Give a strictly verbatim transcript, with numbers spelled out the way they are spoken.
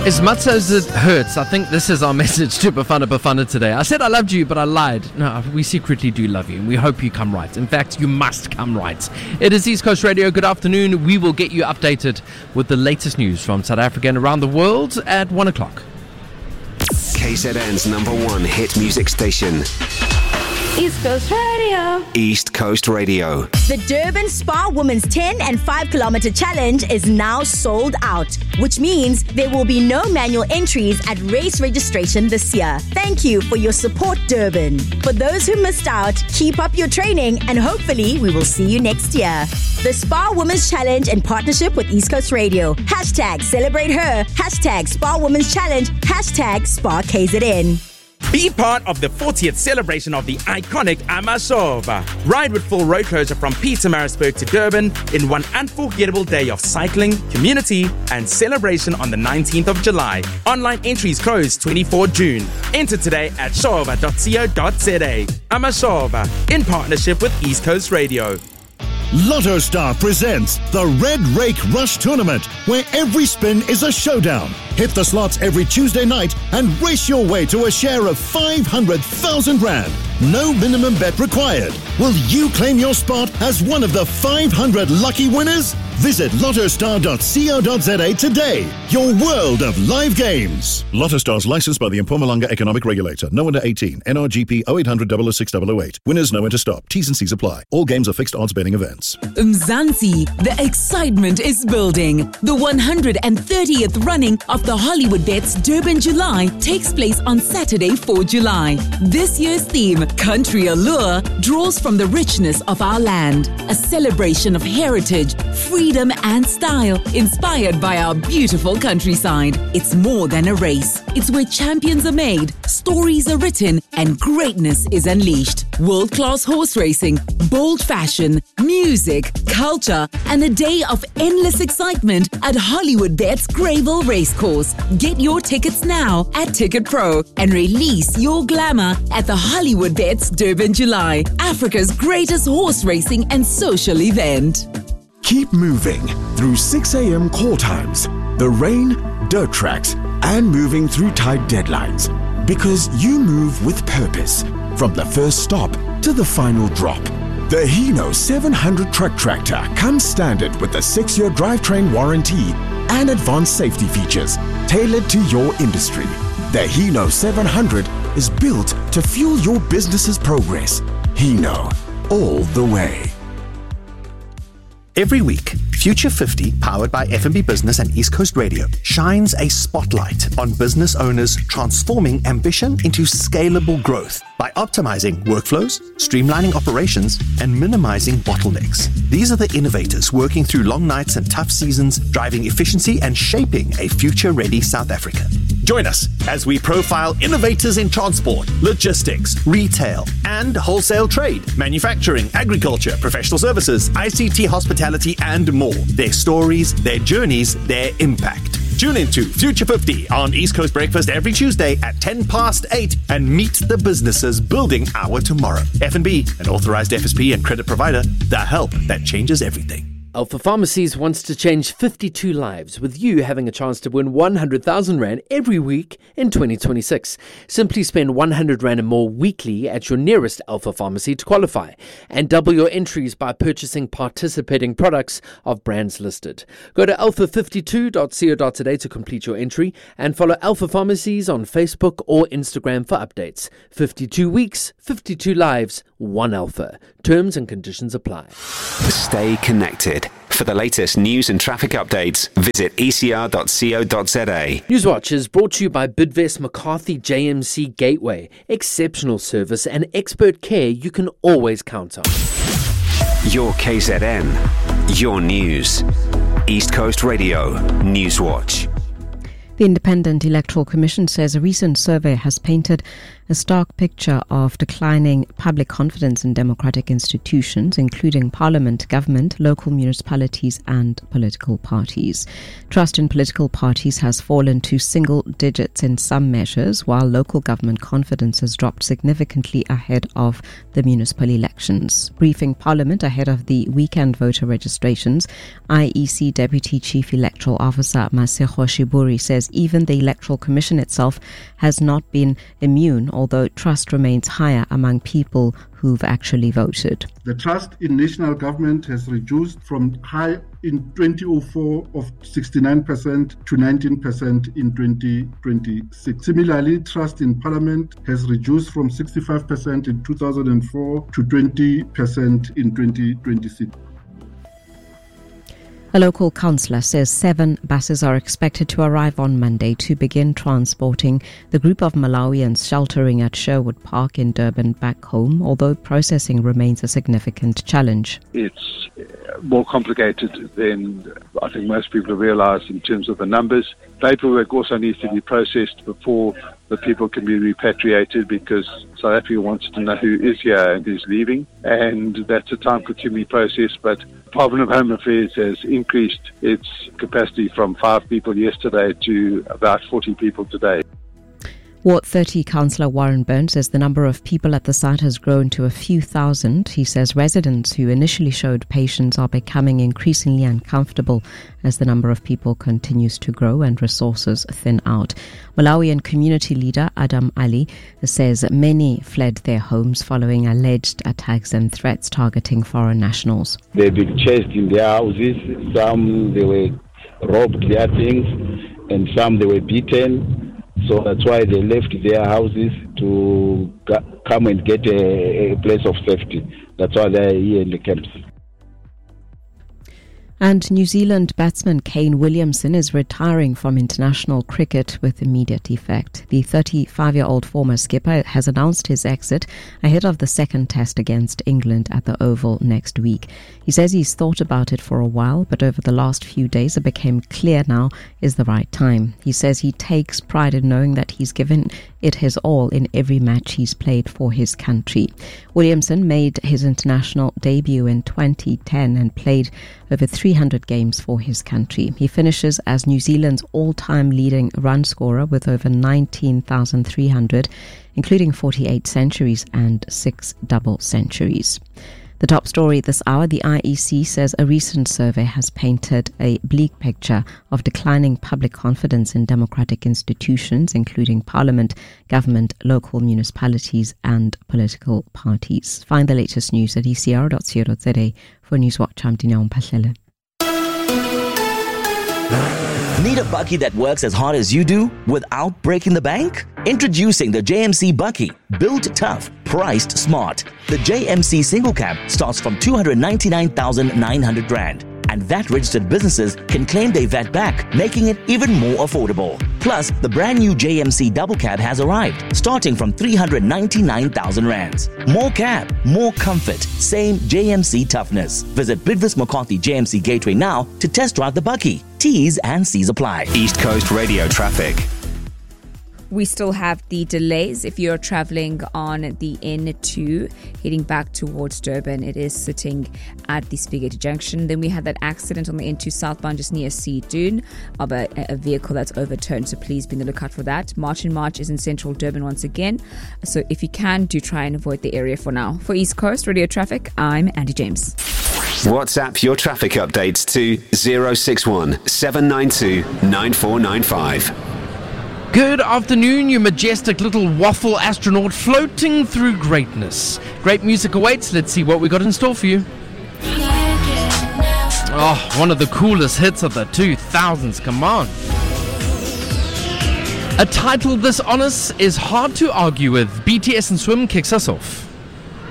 As much as it hurts, I think this is our message to Bafana Bafana today. I said I loved you, but I lied. No, we secretly do love you, and we hope you come right. In fact, you must come right. It is East Coast Radio. Good afternoon. We will get you updated with the latest news from South Africa and around the world at one o'clock. K Z N's number one hit music station. East Coast Radio. East Coast Radio. The Durban Spa Women's ten and five kilometer challenge is now sold out, which means there will be no manual entries at race registration this year. Thank you for your support, Durban. For those who missed out, keep up your training and hopefully we will see you next year. The Spa Women's Challenge in partnership with East Coast Radio. Hashtag celebrate her. Hashtag Spa Women's Challenge. Hashtag Spa K Z N. Be part of the fortieth celebration of the iconic Amashova. Ride with full road closure from Pietermaritzburg to Durban in one unforgettable day of cycling, community, and celebration on the nineteenth of July. Online entries close twenty-fourth of June. Enter today at shova dot co dot za. Amashova, in partnership with East Coast Radio. Lotto Star presents the Red Rake Rush Tournament, where every spin is a showdown. Hit the slots every Tuesday night and race your way to a share of five hundred thousand rand. No minimum bet required. Will you claim your spot as one of the five hundred lucky winners? Visit lotto star dot co dot za today. Your world of live games. Lotto Star's licensed by the Mpumalanga Economic Regulator. No under eighteen. N R G P oh eight hundred, double oh six, double oh eight. Winners know when to stop. T's and C's apply. All games are fixed odds betting events. Mzansi, the excitement is building. The one hundred thirtieth running of the Hollywood Bets Durban July takes place on Saturday, the fourth of July. This year's theme, Country Allure, draws from the richness of our land. A celebration of heritage, freedom and style, inspired by our beautiful countryside. It's more than a race. It's where champions are made, stories are written, and greatness is unleashed. World-class horse racing, bold fashion, music, culture, and a day of endless excitement at Hollywood Bets Greyville Racecourse. Get your tickets now at Ticket Pro and release your glamour at the Hollywood Bets Durban July, Africa's greatest horse racing and social event. Keep moving through six a.m. call times, the rain, dirt tracks, and moving through tight deadlines. Because you move with purpose, from the first stop to the final drop. The Hino seven hundred truck tractor comes standard with a six-year drivetrain warranty and advanced safety features tailored to your industry. The Hino seven hundred is built to fuel your business's progress. Hino, all the way. Every week, Future fifty, powered by F N B Business and East Coast Radio, shines a spotlight on business owners transforming ambition into scalable growth by optimizing workflows, streamlining operations, and minimizing bottlenecks. These are the innovators working through long nights and tough seasons, driving efficiency and shaping a future-ready South Africa. Join us as we profile innovators in transport, logistics, retail, and wholesale trade, manufacturing, agriculture, professional services, I C T, hospitality, and more. Their stories, their journeys, their impact. Tune into Future fifty on East Coast Breakfast every Tuesday at ten past eight and meet the businesses building our tomorrow. F N B, an authorized F S P and credit provider, the help that changes everything. Alpha Pharmacies wants to change fifty-two lives, with you having a chance to win one hundred thousand rand every week in twenty twenty-six. Simply spend one hundred rand and more weekly at your nearest Alpha Pharmacy to qualify, and double your entries by purchasing participating products of brands listed. Go to alpha fifty-two dot co dot za to complete your entry, and follow Alpha Pharmacies on Facebook or Instagram for updates. fifty-two weeks, fifty-two lives, one Alpha. Terms and conditions apply. Stay connected. For the latest news and traffic updates, visit e c r dot co dot za. Newswatch is brought to you by Bidvest McCarthy J M C Gateway. Exceptional service and expert care you can always count on. Your K Z N, your news. East Coast Radio, Newswatch. The Independent Electoral Commission says a recent survey has painted A stark picture of declining public confidence in democratic institutions, including parliament, government, local municipalities and political parties. Trust in political parties has fallen to single digits in some measures, while local government confidence has dropped significantly ahead of the municipal elections. Briefing Parliament ahead of the weekend voter registrations, I E C Deputy Chief Electoral Officer Masego Shiburi says even the Electoral Commission itself has not been immune, although trust remains higher among people who've actually voted. The trust in national government has reduced from high in twenty oh four of sixty-nine percent to nineteen percent in twenty twenty-six. Similarly, trust in parliament has reduced from sixty-five percent in two thousand four to twenty percent in twenty twenty-six. A local councillor says seven buses are expected to arrive on Monday to begin transporting the group of Malawians sheltering at Sherwood Park in Durban back home, although processing remains a significant challenge. It's more complicated than I think most people realise in terms of the numbers. Paperwork also needs to be processed before the people can be repatriated, because South Africa wants to know who is here and who's leaving, and that's a time-consuming process. But the Department of Home Affairs has increased its capacity from five people yesterday to about forty people today. Ward thirty Councillor Warren Burns says the number of people at the site has grown to a few thousand. He says residents who initially showed patience are becoming increasingly uncomfortable as the number of people continues to grow and resources thin out. Malawian community leader Adam Ali says many fled their homes following alleged attacks and threats targeting foreign nationals. They've been chased in their houses. Some they were robbed their things, and some they were beaten. So that's why they left their houses to g- come and get a, a place of safety. That's why they're here in the camps. And New Zealand batsman Kane Williamson is retiring from international cricket with immediate effect. The thirty-five-year-old former skipper has announced his exit ahead of the second test against England at the Oval next week. He says he's thought about it for a while, but over the last few days it became clear now is the right time. He says he takes pride in knowing that he's given it his all in every match he's played for his country. Williamson made his international debut in twenty ten and played over three hundred games for his country. He finishes as New Zealand's all-time leading run scorer with over nineteen thousand three hundred, including forty-eight centuries and six double centuries. The top story this hour, the I E C says a recent survey has painted a bleak picture of declining public confidence in democratic institutions, including parliament, government, local municipalities and political parties. Find the latest news at e c r dot co dot z a. For Newswatch, I'm Dineo Mpahlele. Need a Bucky that works as hard as you do without breaking the bank? Introducing the J M C Bucky. Built tough, priced smart. The J M C single cab starts from two hundred ninety-nine thousand nine hundred rand. And V A T-registered businesses can claim their V A T back, making it even more affordable. Plus, the brand new J M C double cab has arrived, starting from three hundred ninety-nine thousand rands. More cab, more comfort, same J M C toughness. Visit Bidvis McCarthy J M C Gateway now to test drive the Bucky. T's and C's apply. East Coast Radio traffic. We still have the delays if you're traveling on the N two heading back towards Durban. It is sitting at the Spaghetti Junction. Then we had that accident on the N two southbound just near Sea Dune of a, a vehicle that's overturned, so please be on the lookout for that. March and March is in central Durban once again, so if you can, do try and avoid the area for now. For East Coast Radio Traffic, I'm Andy James. WhatsApp your traffic updates to zero six one seven nine two nine four nine five. Good afternoon, you majestic little waffle astronaut floating through greatness. Great music awaits. Let's see what we got in store for you. Oh, one of the coolest hits of the two thousands. Come on. A title this honest is hard to argue with. B T S and Swim kicks us off.